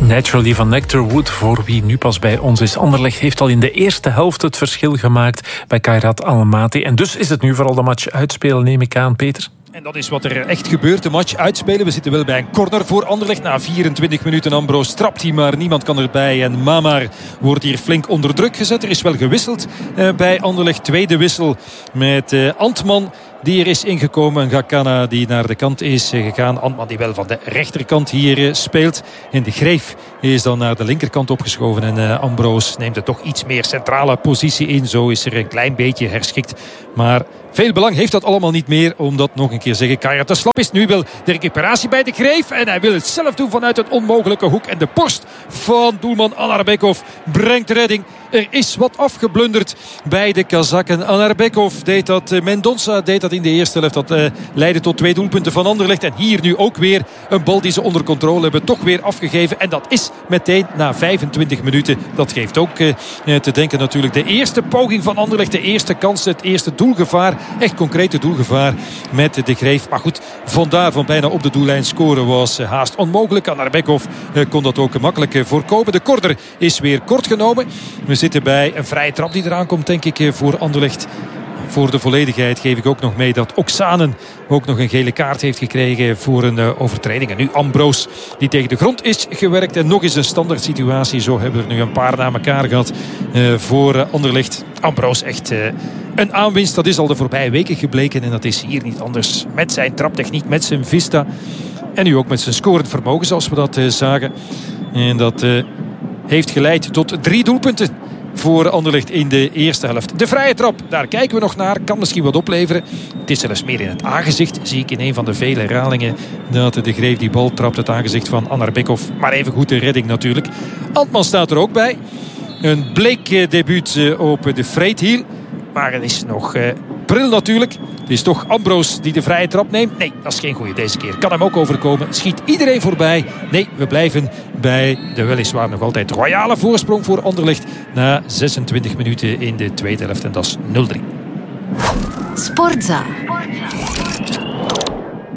Naturally van Nectarwood, voor wie nu pas bij ons is. Anderlecht heeft al in de eerste helft het verschil gemaakt bij Kairat Almaty. En dus is het nu vooral de match uitspelen, neem ik aan, Peter. En dat is wat er echt gebeurt, de match uitspelen. We zitten wel bij een corner voor Anderlecht. Na 24 minuten Ambroos trapt hij, maar niemand kan erbij. En Mamar wordt hier flink onder druk gezet. Er is wel gewisseld bij Anderlecht. Tweede wissel met Antman, die er is ingekomen. En Gakana die naar de kant is gegaan. Antman die wel van de rechterkant hier speelt. En de Greef is dan naar de linkerkant opgeschoven. En Ambroos neemt er toch iets meer centrale positie in. Zo is er een klein beetje herschikt. Maar veel belang heeft dat allemaal niet meer. Omdat, nog een keer zeggen, Kairat te slap is. Nu wil de recuperatie bij de Greef. En hij wil het zelf doen vanuit een onmogelijke hoek. En de borst van doelman Anarbekov brengt de redding. Er is wat afgeblunderd bij de Kazakken. Anarbekov deed dat. Mendonça deed dat in de eerste helft. Dat leidde tot 2 doelpunten van Anderlecht. En hier nu ook weer een bal die ze onder controle hebben. Toch weer afgegeven. En dat is meteen na 25 minuten. Dat geeft ook te denken natuurlijk. De eerste poging van Anderlecht. De eerste kans. Het eerste doelgevaar. Echt concrete doelgevaar met de Greef. Maar goed, vandaar van bijna op de doellijn scoren was haast onmogelijk. Anarbekov kon dat ook makkelijk voorkomen. De corner is weer kort genomen. We zitten bij een vrije trap die eraan komt, denk ik, voor Anderlecht. Voor de volledigheid geef ik ook nog mee dat Oksanen ook nog een gele kaart heeft gekregen voor een overtreding. En nu Ambroos die tegen de grond is gewerkt. En nog eens een standaard situatie. Zo hebben we er nu een paar na elkaar gehad voor Anderlecht. Ambroos echt een aanwinst. Dat is al de voorbije weken gebleken. En dat is hier niet anders. Met zijn traptechniek, met zijn vista. En nu ook met zijn scorend vermogen, zoals we dat zagen. En dat heeft geleid tot 3 doelpunten voor Anderlecht in de eerste helft. De vrije trap, daar kijken we nog naar. Kan misschien wat opleveren. Het is zelfs meer in het aangezicht. Zie ik in een van de vele herhalingen dat de Greef die bal trapt. Het aangezicht van Anarbekov. Maar even goed de redding natuurlijk. Antman staat er ook bij. Een bleek debuut op de Freethiel. Maar het is nog pril natuurlijk. Het is toch Ambroos die de vrije trap neemt. Nee, dat is geen goeie deze keer. Kan hem ook overkomen. Schiet iedereen voorbij. Nee, we blijven bij de weliswaar nog altijd royale voorsprong voor Anderlecht. Na 26 minuten in de tweede helft. En dat is 0-3. Sportza.